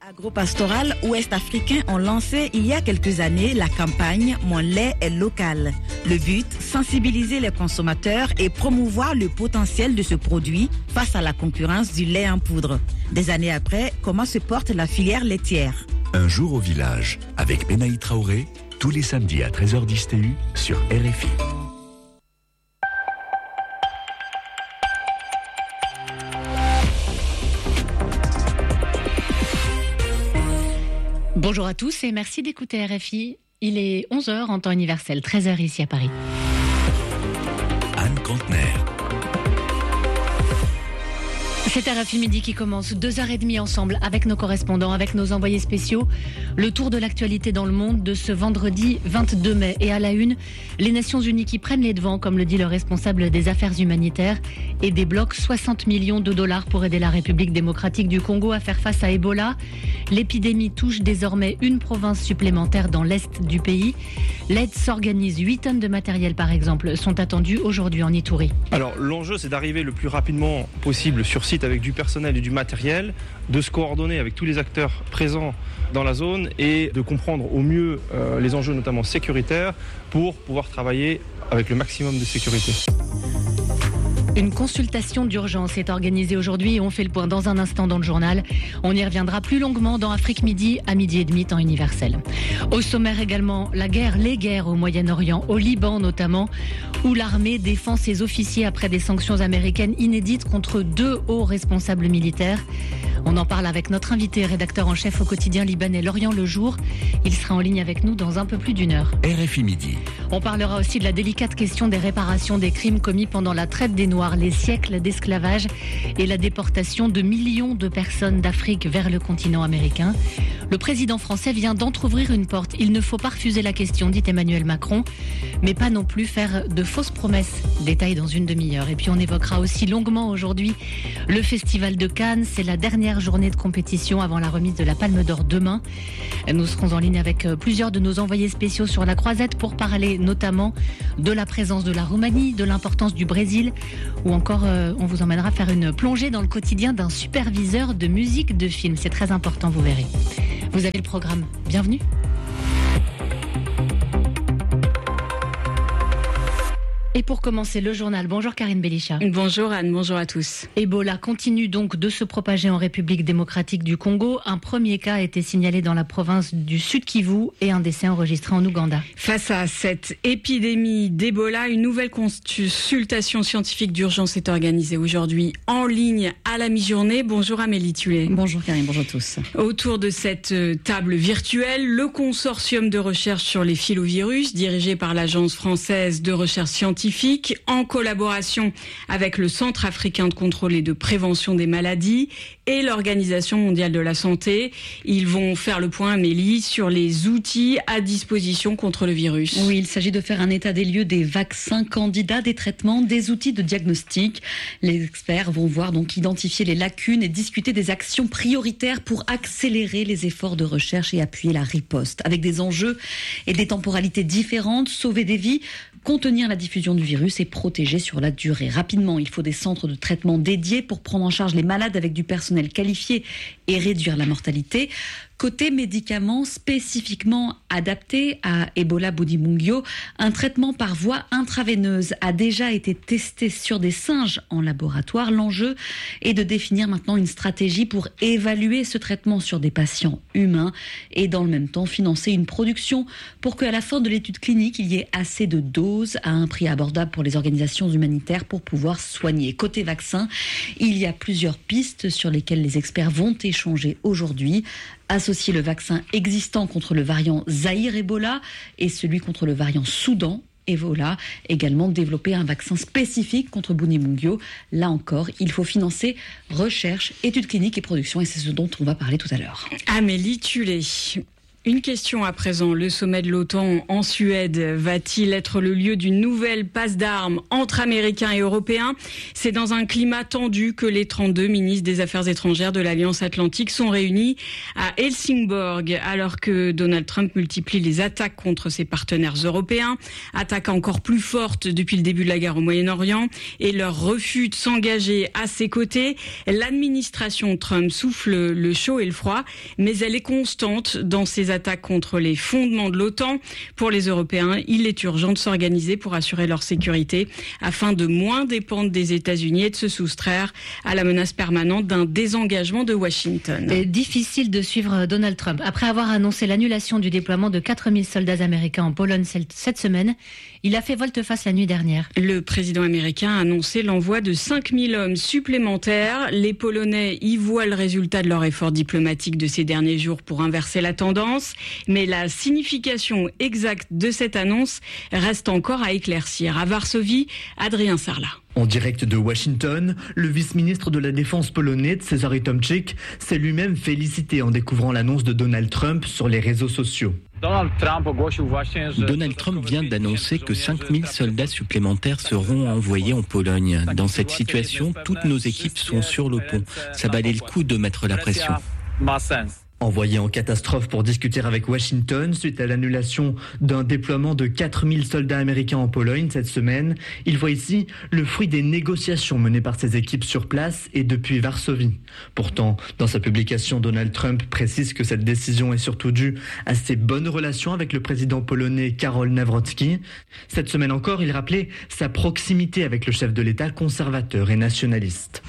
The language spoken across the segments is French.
Agro-pastoral ouest-africain ont lancé il y a quelques années la campagne « Mon lait est local ». Le but, sensibiliser les consommateurs et promouvoir le potentiel de ce produit face à la concurrence du lait en poudre. Des années après, comment se porte la filière laitière ? Un jour au village, avec Benaï Traoré, tous les samedis à 13h10 TU sur RFI. Bonjour à tous et merci d'écouter RFI. Il est 11h en temps universel, 13h ici à Paris. Anne Contener. C'est RFI Midi qui commence, 2h30 ensemble avec nos correspondants, avec nos envoyés spéciaux. Le tour de l'actualité dans le monde de ce vendredi 22 mai. Et à la une, les Nations Unies qui prennent les devants, comme le dit le responsable des affaires humanitaires, et débloquent 60 millions de dollars pour aider la République démocratique du Congo à faire face à Ebola. L'épidémie touche désormais une province supplémentaire dans l'est du pays. L'aide s'organise. 8 tonnes de matériel, par exemple, sont attendues aujourd'hui en Ituri. Alors, l'enjeu, c'est d'arriver le plus rapidement possible sur site avec du personnel et du matériel, de se coordonner avec tous les acteurs présents dans la zone et de comprendre au mieux les enjeux, notamment sécuritaires, pour pouvoir travailler avec le maximum de sécurité. Une consultation d'urgence est organisée aujourd'hui et on fait le point dans un instant dans le journal. On y reviendra plus longuement dans Afrique Midi à 12h30 temps universel. Au sommaire également, les guerres au Moyen-Orient, au Liban notamment, où l'armée défend ses officiers après des sanctions américaines inédites contre 2 hauts responsables militaires. On en parle avec notre invité, rédacteur en chef au quotidien libanais Lorient Le Jour. Il sera en ligne avec nous dans un peu plus d'1 heure. RFI Midi. On parlera aussi de la délicate question des réparations des crimes commis pendant la traite des Noirs, les siècles d'esclavage et la déportation de millions de personnes d'Afrique vers le continent américain. Le président français vient d'entrouvrir une porte. Il ne faut pas refuser la question, dit Emmanuel Macron, mais pas non plus faire de fausses promesses. Détail dans une demi-heure. Et puis on évoquera aussi longuement aujourd'hui le Festival de Cannes. C'est la dernière journée de compétition avant la remise de la Palme d'Or demain. Nous serons en ligne avec plusieurs de nos envoyés spéciaux sur la croisette pour parler notamment de la présence de la Roumanie, de l'importance du Brésil ou encore on vous emmènera faire une plongée dans le quotidien d'un superviseur de musique de film. C'est très important, vous verrez. Vous avez le programme. Bienvenue. Et pour commencer le journal, bonjour Karine Belisha. Bonjour Anne, bonjour à tous. Ebola continue donc de se propager en République démocratique du Congo. Un premier cas a été signalé dans la province du Sud Kivu et un décès enregistré en Ouganda. Face à cette épidémie d'Ebola, une nouvelle consultation scientifique d'urgence est organisée aujourd'hui en ligne à la mi-journée. Bonjour Amélie Tullet. Bonjour Karine, bonjour à tous. Autour de cette table virtuelle, le consortium de recherche sur les filovirus dirigé par l'Agence française de recherche scientifique en collaboration avec le Centre africain de contrôle et de prévention des maladies et l'Organisation mondiale de la santé. Ils vont faire le point, Amélie, sur les outils à disposition contre le virus. Oui, il s'agit de faire un état des lieux des vaccins candidats, des traitements, des outils de diagnostic. Les experts vont identifier les lacunes et discuter des actions prioritaires pour accélérer les efforts de recherche et appuyer la riposte. Avec des enjeux et des temporalités différentes, sauver des vies, contenir la diffusion du virus et protéger sur la durée. Rapidement, il faut des centres de traitement dédiés pour prendre en charge les malades avec du personnel qualifié et réduire la mortalité. Côté médicaments spécifiquement adaptés à Ebola Bundibugyo, un traitement par voie intraveineuse a déjà été testé sur des singes en laboratoire. L'enjeu est de définir maintenant une stratégie pour évaluer ce traitement sur des patients humains et dans le même temps financer une production pour qu'à la fin de l'étude clinique, il y ait assez de doses à un prix abordable pour les organisations humanitaires pour pouvoir soigner. Côté vaccin, il y a plusieurs pistes sur lesquelles les experts vont échanger aujourd'hui. Associer le vaccin existant contre le variant Zaïre Ebola et celui contre le variant Soudan Ebola, également développer un vaccin spécifique contre Bundibugyo. Là encore, il faut financer recherche, études cliniques et production et c'est ce dont on va parler tout à l'heure. Amélie Tullet. Une question à présent. Le sommet de l'OTAN en Suède va-t-il être le lieu d'une nouvelle passe d'armes entre Américains et Européens ? C'est dans un climat tendu que les 32 ministres des Affaires étrangères de l'Alliance Atlantique sont réunis à Helsingborg, alors que Donald Trump multiplie les attaques contre ses partenaires européens, attaques encore plus fortes depuis le début de la guerre au Moyen-Orient et leur refus de s'engager à ses côtés. L'administration Trump souffle le chaud et le froid, mais elle est constante dans ses attaques contre les fondements de l'OTAN. Pour les Européens, il est urgent de s'organiser pour assurer leur sécurité afin de moins dépendre des États-Unis et de se soustraire à la menace permanente d'un désengagement de Washington. C'est difficile de suivre Donald Trump. Après avoir annoncé l'annulation du déploiement de 4000 soldats américains en Pologne cette semaine, il a fait volte-face la nuit dernière. Le président américain a annoncé l'envoi de 5000 hommes supplémentaires. Les Polonais y voient le résultat de leur effort diplomatique de ces derniers jours pour inverser la tendance. Mais la signification exacte de cette annonce reste encore à éclaircir. À Varsovie, Adrien Sarlat. En direct de Washington, le vice-ministre de la Défense polonais, Cezary Tomczyk, s'est lui-même félicité en découvrant l'annonce de Donald Trump sur les réseaux sociaux. Donald Trump vient d'annoncer que 5000 soldats supplémentaires seront envoyés en Pologne. Dans cette situation, toutes nos équipes sont sur le pont. Ça valait le coup de mettre la pression. Envoyé en catastrophe pour discuter avec Washington suite à l'annulation d'un déploiement de 4000 soldats américains en Pologne cette semaine, il voit ici le fruit des négociations menées par ses équipes sur place et depuis Varsovie. Pourtant, dans sa publication, Donald Trump précise que cette décision est surtout due à ses bonnes relations avec le président polonais Karol Nawrocki. Cette semaine encore, il rappelait sa proximité avec le chef de l'État conservateur et nationaliste.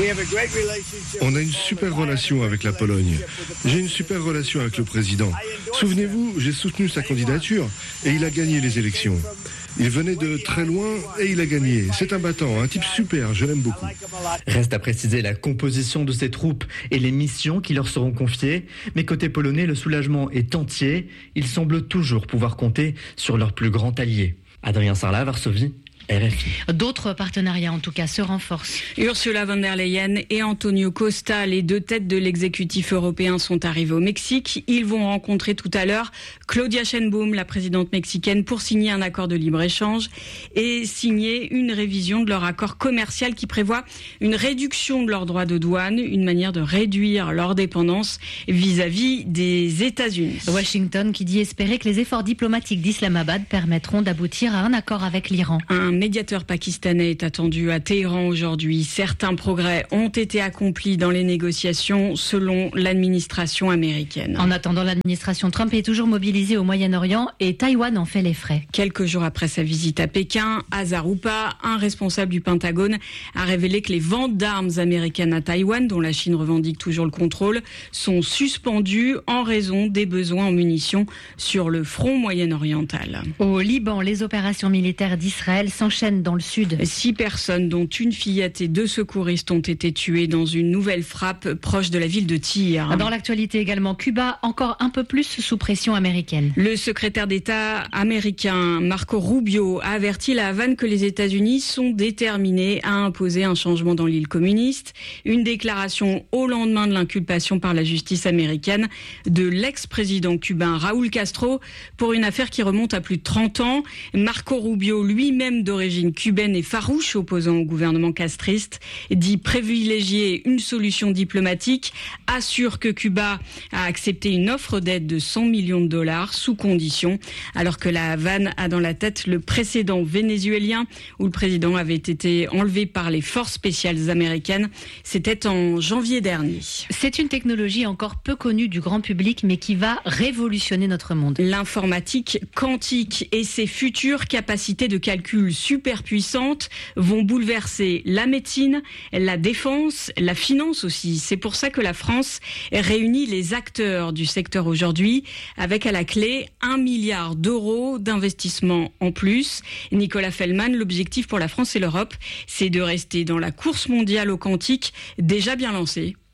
On a une super relation avec la Pologne. J'ai une super relation avec le président. Souvenez-vous, j'ai soutenu sa candidature et il a gagné les élections. Il venait de très loin et il a gagné. C'est un battant, un type super, je l'aime beaucoup. Reste à préciser la composition de ces troupes et les missions qui leur seront confiées. Mais côté polonais, le soulagement est entier. Ils semblent toujours pouvoir compter sur leur plus grand allié. Adrien Sarlat, Varsovie. RFI. D'autres partenariats, en tout cas, se renforcent. Ursula von der Leyen et Antonio Costa, les deux têtes de l'exécutif européen, sont arrivés au Mexique. Ils vont rencontrer tout à l'heure Claudia Sheinbaum, la présidente mexicaine, pour signer un accord de libre-échange et signer une révision de leur accord commercial qui prévoit une réduction de leurs droits de douane, une manière de réduire leur dépendance vis-à-vis des États-Unis. Washington qui dit espérer que les efforts diplomatiques d'Islamabad permettront d'aboutir à un accord avec l'Iran. Un médiateur pakistanais est attendu à Téhéran aujourd'hui. Certains progrès ont été accomplis dans les négociations selon l'administration américaine. En attendant, l'administration Trump est toujours mobilisée au Moyen-Orient et Taïwan en fait les frais. Quelques jours après sa visite à Pékin, hasard ou pas, un responsable du Pentagone a révélé que les ventes d'armes américaines à Taïwan, dont la Chine revendique toujours le contrôle, sont suspendues en raison des besoins en munitions sur le front moyen-oriental. Au Liban, les opérations militaires d'Israël s'enchaînent dans le sud. 6 personnes, dont une fillette et 2 secouristes, ont été tuées dans une nouvelle frappe proche de la ville de Tyr. Dans l'actualité également, Cuba, encore un peu plus sous pression américaine. Le secrétaire d'État américain Marco Rubio a averti la Havane que les États-Unis sont déterminés à imposer un changement dans l'île communiste. Une déclaration au lendemain de l'inculpation par la justice américaine de l'ex-président cubain Raúl Castro pour une affaire qui remonte à plus de 30 ans. Marco Rubio, lui-même d'origine cubaine et farouche, opposant au gouvernement castriste, dit privilégier une solution diplomatique, assure que Cuba a accepté une offre d'aide de 100 millions de dollars sous condition, alors que la Havane a dans la tête le précédent vénézuélien où le président avait été enlevé par les forces spéciales américaines. C'était en janvier dernier. C'est une technologie encore peu connue du grand public, mais qui va révolutionner notre monde. L'informatique quantique et ses futures capacités de calcul super puissantes vont bouleverser la médecine, la défense, la finance aussi. C'est pour ça que la France réunit les acteurs du secteur aujourd'hui, avec à la clé 1 milliard d'euros d'investissement en plus. Nicolas Fellman, l'objectif pour la France et l'Europe, c'est de rester dans la course mondiale au quantique, déjà bien lancée.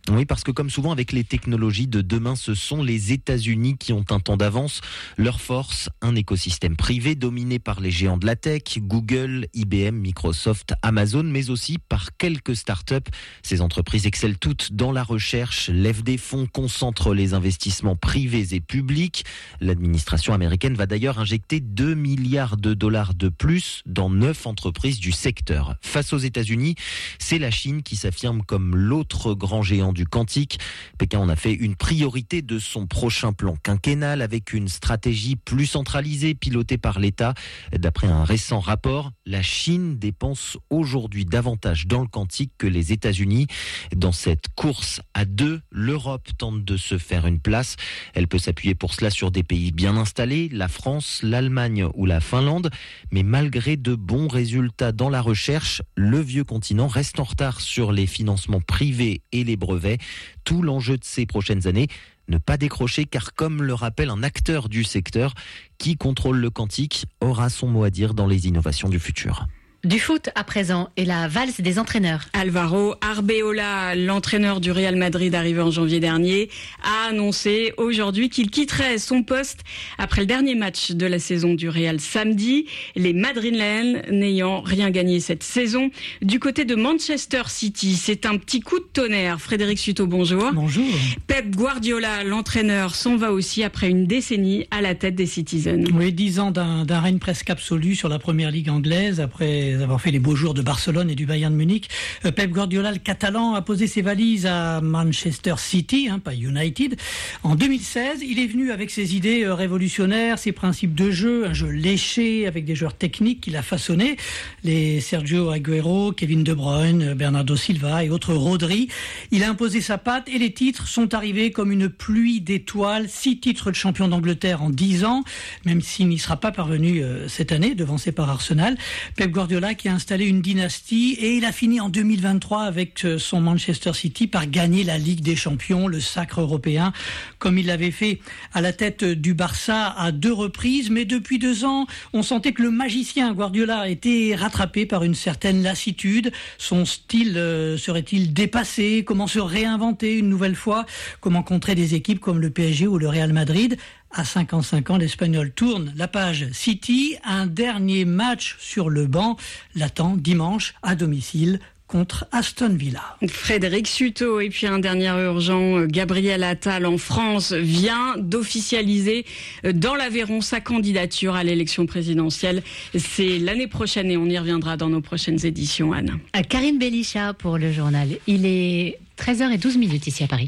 Oui, parce que comme souvent avec les technologies de demain, ce sont les États-Unis qui ont un temps d'avance. Leur force, un écosystème privé dominé par les géants de la tech, Google, IBM, Microsoft, Amazon, mais aussi par quelques startups. Ces entreprises excellent toutes dans la recherche, lèvent des fonds, concentrent les investissements privés et publics. L'administration américaine va d'ailleurs injecter 2 milliards de dollars de plus dans 9 entreprises du secteur. Face aux États-Unis, c'est la Chine qui s'affirme comme l'autre grand géant du quantique. Pékin en a fait une priorité de son prochain plan quinquennal avec une stratégie plus centralisée pilotée par l'État. D'après un récent rapport, la Chine dépense aujourd'hui davantage dans le quantique que les États-Unis. Dans cette course à deux, l'Europe tente de se faire une place. Elle peut s'appuyer pour cela sur des pays bien installés, la France, l'Allemagne ou la Finlande. Mais malgré de bons résultats dans la recherche, le vieux continent reste en retard sur les financements privés et les brevets. Tout l'enjeu de ces prochaines années, ne pas décrocher, car comme le rappelle un acteur du secteur, qui contrôle le quantique aura son mot à dire dans les innovations du futur. Du foot à présent et la valse des entraîneurs. Alvaro Arbeloa, l'entraîneur du Real Madrid arrivé en janvier dernier, a annoncé aujourd'hui qu'il quitterait son poste après le dernier match de la saison du Real samedi. Les madrilènes n'ayant rien gagné cette saison. Du côté de Manchester City, c'est un petit coup de tonnerre. Frédéric Suto, bonjour. Bonjour. Pep Guardiola, l'entraîneur, s'en va aussi après une décennie à la tête des Citizens. Oui, 10 ans d'un règne presque absolu sur la première ligue anglaise après avoir fait les beaux jours de Barcelone et du Bayern de Munich. Pep Guardiola, le Catalan, a posé ses valises à Manchester City, pas United. En 2016, il est venu avec ses idées révolutionnaires, ses principes de jeu, un jeu léché avec des joueurs techniques qu'il a façonnés, les Sergio Aguero, Kevin De Bruyne, Bernardo Silva et autres Rodri. Il a imposé sa patte et les titres sont arrivés comme une pluie d'étoiles. 6 titres de champion d'Angleterre en 10 ans, même s'il n'y sera pas parvenu cette année, devancé par Arsenal. Pep Guardiola qui a installé une dynastie et il a fini en 2023 avec son Manchester City par gagner la Ligue des Champions, le sacre européen, comme il l'avait fait à la tête du Barça à 2 reprises. Mais depuis 2 ans, on sentait que le magicien Guardiola était rattrapé par une certaine lassitude. Son style serait-il dépassé? Comment se réinventer une nouvelle fois? Comment contrer des équipes comme le PSG ou le Real Madrid? À 55 ans, l'Espagnol tourne la page. City, un dernier match sur le banc, l'attend dimanche à domicile contre Aston Villa. Frédéric Suto, et puis un dernier urgent, Gabriel Attal en France vient d'officialiser dans l'Aveyron sa candidature à l'élection présidentielle. C'est l'année prochaine et on y reviendra dans nos prochaines éditions, Anne. Karine Belichat pour le journal. Il est 13h12 ici à Paris.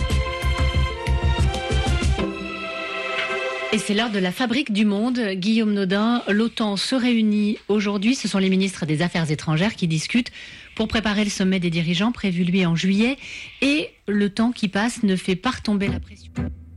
Et c'est l'heure de la fabrique du monde. Guillaume Nodin, l'OTAN se réunit aujourd'hui. Ce sont les ministres des Affaires étrangères qui discutent pour préparer le sommet des dirigeants prévu lui en juillet. Et le temps qui passe ne fait pas retomber la pression.